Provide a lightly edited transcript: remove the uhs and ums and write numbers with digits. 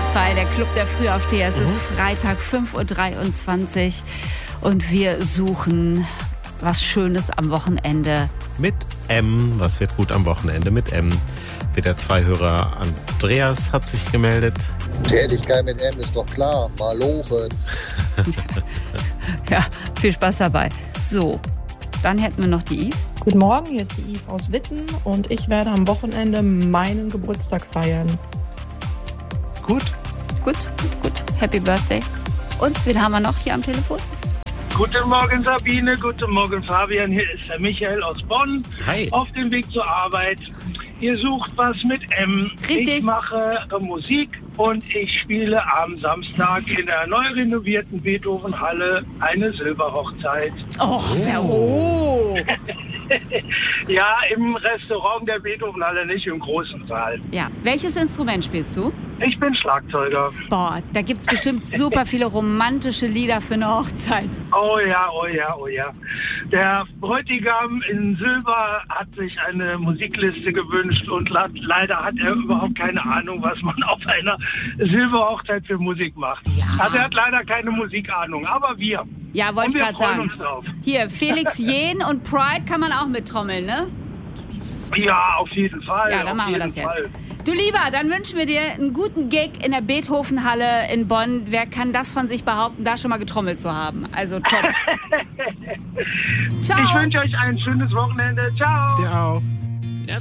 WDR 2, der Club der Frühaufsteher. Es ist Freitag, 5:23 Uhr und wir suchen was Schönes am Wochenende. Mit M. Was wird gut am Wochenende mit M? WDR 2-Hörer Andreas hat sich gemeldet. Tätigkeit mit M ist doch klar. Malochen. Ja, viel Spaß dabei. So, dann hätten wir noch die Yves. Guten Morgen, hier ist die Yves aus Witten und ich werde am Wochenende meinen Geburtstag feiern. Gut. Gut. Happy Birthday. Und wen haben wir noch hier am Telefon? Guten Morgen Sabine, guten Morgen Fabian, hier ist der Michael aus Bonn. Hi. Auf dem Weg zur Arbeit. Ihr sucht was mit M. Richtig. Ich mache Musik und ich spiele am Samstag in der neu renovierten Beethoven-Halle eine Silberhochzeit. Oh. Ja, im Restaurant der Beethoven-Halle, nicht im großen Saal. Ja, welches Instrument spielst du? Ich bin Schlagzeuger. Boah, da gibt's bestimmt super viele romantische Lieder für eine Hochzeit. Oh ja. Der Bräutigam in Silber hat sich eine Musikliste gewünscht und leider hat er überhaupt keine Ahnung, was man auf einer Silberhochzeit für Musik macht. Ja. Also er hat leider keine Musikahnung, aber wir. Ja, wollte Und ich wir gerade freuen sagen. uns drauf. Hier, Felix Jähn und Pride kann man auch mittrommeln, ne? Ja, auf jeden Fall. Ja, dann auf machen wir jeden das jetzt. Fall. Du Lieber, dann wünschen wir dir einen guten Gig in der Beethoven-Halle in Bonn. Wer kann das von sich behaupten, da schon mal getrommelt zu haben? Also top. Ciao. Ich wünsche euch ein schönes Wochenende. Ciao. Dir auch.